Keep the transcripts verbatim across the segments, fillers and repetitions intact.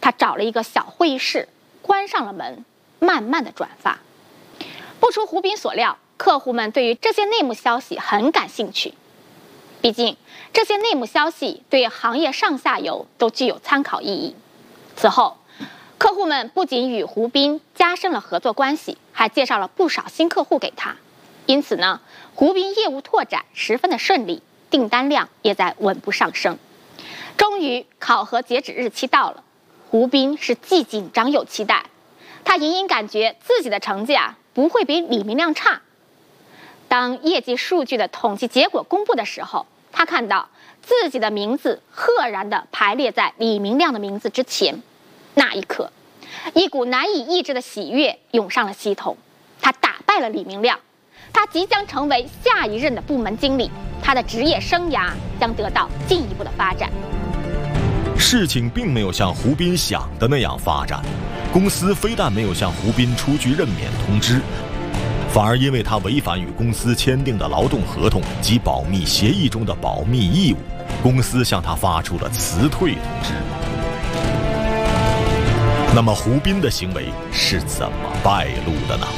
他找了一个小会议室，关上了门，慢慢的转发。不出胡斌所料，客户们对于这些内幕消息很感兴趣。毕竟，这些内幕消息对行业上下游都具有参考意义。此后，客户们不仅与胡斌加深了合作关系，还介绍了不少新客户给他。因此呢，胡斌业务拓展十分的顺利，订单量也在稳步上升。终于，考核截止日期到了，胡斌是既紧张又期待。他隐隐感觉自己的成绩啊不会比李明亮差。当业绩数据的统计结果公布的时候，他看到自己的名字赫然地排列在李明亮的名字之前。那一刻，一股难以抑制的喜悦涌上了心头。他打败了李明亮，他即将成为下一任的部门经理，他的职业生涯将得到进一步的发展。 事情并没有像胡斌想的那样发展，公司非但没有向胡斌出具任免通知，反而因为他违反与公司签订的劳动合同及保密协议中的保密义务，公司向他发出了辞退通知。那么胡斌的行为是怎么败露的呢？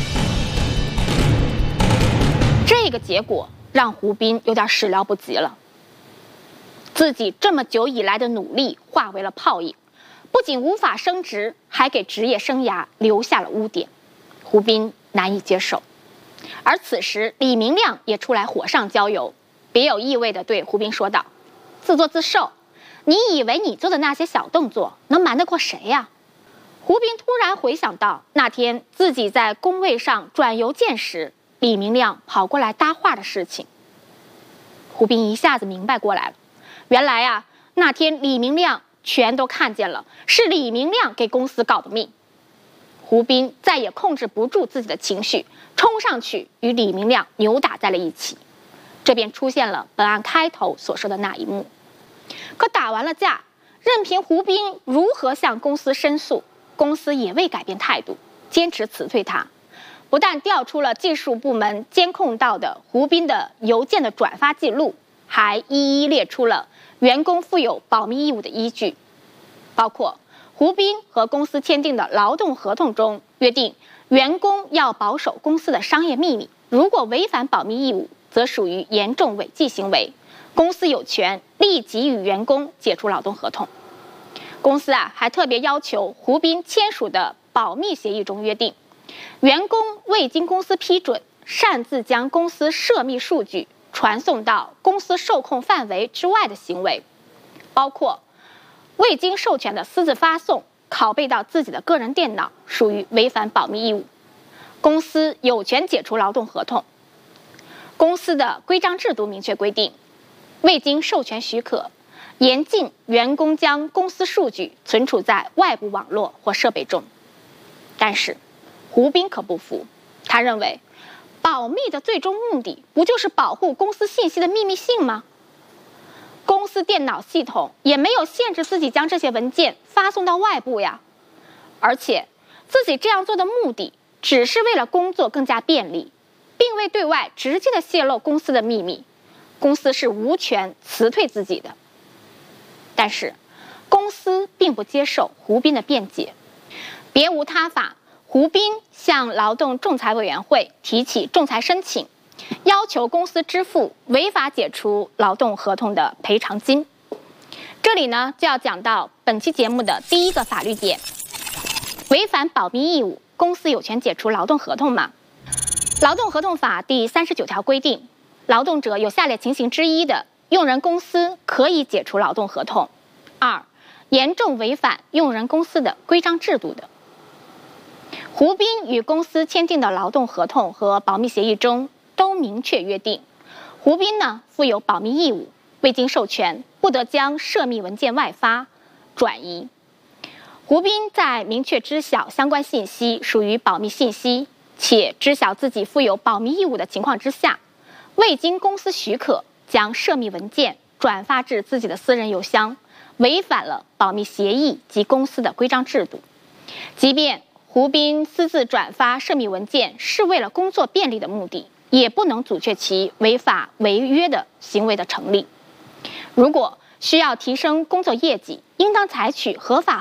这个结果让胡斌有点始料不及了。自己这么久以来的努力化为了泡影，不仅无法升职，还给职业生涯留下了污点。胡斌难以接受。而此时李明亮也出来火上浇油，别有意味地对胡斌说道：自作自受，你以为你做的那些小动作能瞒得过谁呀？胡斌突然回想到那天自己在工位上转邮件时，李明亮跑过来搭话的事情。胡斌一下子明白过来了，原来啊，那天李明亮全都看见了，是李明亮给公司搞的命。胡斌再也控制不住自己的情绪，冲上去与李明亮扭打在了一起，这便出现了本案开头所说的那一幕。可打完了架，任凭胡斌如何向公司申诉，公司也未改变态度，坚持辞退他。不但调出了技术部门监控到的胡斌的邮件的转发记录，还一一列出了员工负有保密义务的依据，包括胡斌和公司签订的劳动合同中约定，员工要保守公司的商业秘密，如果违反保密义务，则属于严重违纪行为，公司有权立即与员工解除劳动合同。公司啊还特别要求胡斌签署的保密协议中约定，员工未经公司批准，擅自将公司涉密数据传送到公司受控范围之外的行为，包括未经授权的私自发送、拷贝到自己的个人电脑，属于违反保密义务。公司有权解除劳动合同。公司的规章制度明确规定，未经授权许可，严禁员工将公司数据存储在外部网络或设备中。但是胡斌可不服，他认为保密的最终目的不就是保护公司信息的秘密性吗？公司电脑系统也没有限制自己将这些文件发送到外部呀，而且自己这样做的目的只是为了工作更加便利，并未对外直接的泄露公司的秘密，公司是无权辞退自己的。但是公司并不接受胡斌的辩解，别无他法，胡斌向劳动仲裁委员会提起仲裁申请，要求公司支付违法解除劳动合同的赔偿金。这里呢，就要讲到本期节目的第一个法律点：违反保密义务，公司有权解除劳动合同吗？劳动合同法第三十九条规定，劳动者有下列情形之一的，用人公司可以解除劳动合同：二、严重违反用人公司的规章制度的。胡斌与公司签订的劳动合同和保密协议中都明确约定，胡斌呢负有保密义务，未经授权不得将涉密文件外发、转移。胡斌在明确知晓相关信息属于保密信息，且知晓自己负有保密义务的情况之下，未经公司许可将涉密文件转发至自己的私人邮箱，违反了保密协议及公司的规章制度。即便胡斌私自转发涉密文件是为了工作便利的目的，也不能阻却其违法违约的行为的成立。如果需要提升工作业绩，应当采取合法